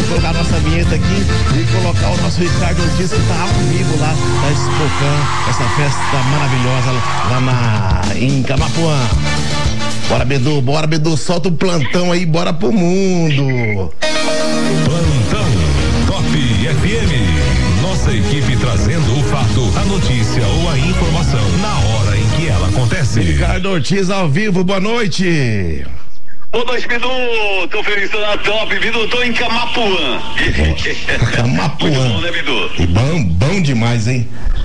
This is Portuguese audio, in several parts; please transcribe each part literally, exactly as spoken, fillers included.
colocar a nossa vinheta aqui e colocar o nosso Ricardo Ortiz, que tá ao vivo lá da Expocan, essa festa maravilhosa lá na, em Camapuã. Bora, Bedu, bora, Bedu, solta o plantão aí, bora pro mundo. Plantão Top F M. Nossa equipe trazendo o fato, a notícia ou a informação na hora em que ela acontece. Ricardo Ortiz ao vivo, boa noite. Boa noite, Bidu. Tô feliz, tô na top. Bidu, tô em Camapuã. Camapuã. Muito bom, né, Bidu? Bom, bom demais, hein?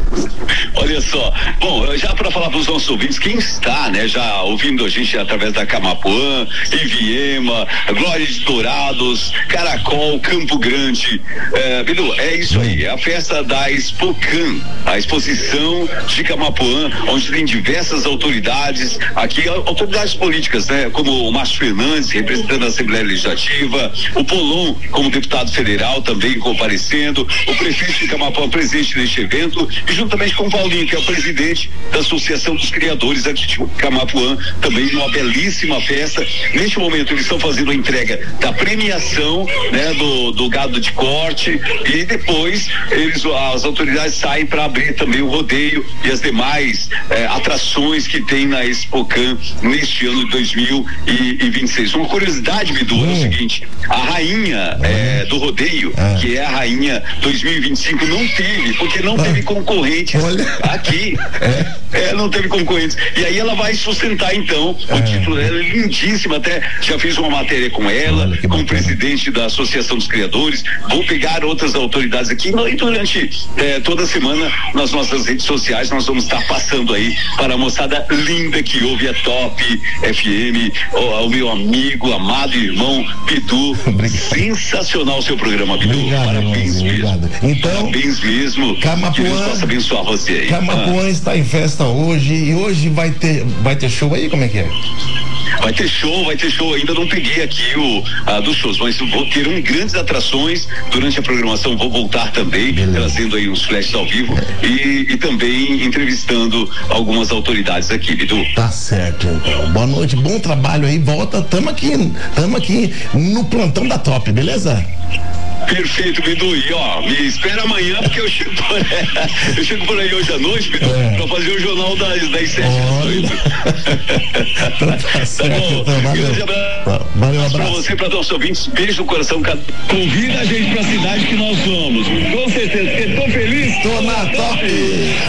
Olha só, bom, já para falar para os nossos ouvintes, quem está, né, já ouvindo a gente através da Camapuã, Iviema, Glória de Dourados, Caracol, Campo Grande, é, Bidu, é isso aí, é a festa da Expocan, a exposição de Camapuã, onde tem diversas autoridades, aqui autoridades políticas, né, como o Márcio Fernandes, representando a Assembleia Legislativa, o Polon, como deputado federal, também comparecendo, o prefeito de Camapuã presente neste evento, e juntamente com o Paulinho, que é o presidente da Associação dos Criadores aqui de Camapuã, também numa belíssima festa. Neste momento eles estão fazendo a entrega da premiação, né, do, do gado de corte, e depois eles, as autoridades saem para abrir também o rodeio e as demais eh, atrações que tem na Expocan neste ano de dois mil e vinte e seis. Uma curiosidade, Bidu, hum. é o seguinte: a rainha eh, do rodeio, ah. que é a rainha dois mil e vinte e cinco, não teve, porque não ah. teve concorrentes. Olha. Aqui, é. É, não teve concorrentes. E aí ela vai sustentar, então, é. o título dela é lindíssimo, até já fiz uma matéria com ela, olha, como presidente da Associação dos Criadores. Vou pegar outras autoridades aqui e durante é, toda semana nas nossas redes sociais nós vamos estar passando aí para a moçada linda que ouve a Top F M, o, o meu amigo, amado irmão Bidu. Sensacional o seu programa, Bidu. Obrigado, parabéns irmãozinho, mesmo. obrigado. Então, parabéns mesmo. Camapuã, que Deus possa abençoar você aí. Camapuã ah. está em festa hoje e hoje vai ter, vai ter show aí, como é que é? Vai ter show, vai ter show, ainda não peguei aqui o a, dos shows, mas vou ter um, grandes atrações durante a programação, vou voltar também, beleza, trazendo aí uns flashes ao vivo é. e, e também entrevistando algumas autoridades aqui, Bidu. Tá certo, então. Boa noite, bom trabalho aí, volta, tamo aqui, tamo aqui no plantão da Top, beleza? Perfeito, Bidu. E ó, me espera amanhã, porque eu chego por aí, eu chego por aí hoje à noite, Bidu, é. pra fazer o jornal das, das sete às oito. Tá certo, tá bom. Então, valeu. Abraço. Valeu, um abraço. Pra você, pra nossos ouvintes, beijo no coração. Convida a gente pra cidade que nós vamos. Com certeza, porque tô feliz. Tô na Top.